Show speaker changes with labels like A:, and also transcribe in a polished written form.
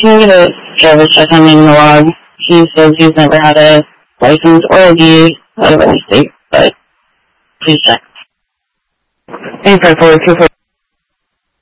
A: Can you get a driver's check on him in the log? He says he's never had a license or a ID out of any state, but please check.
B: Thanks, 424.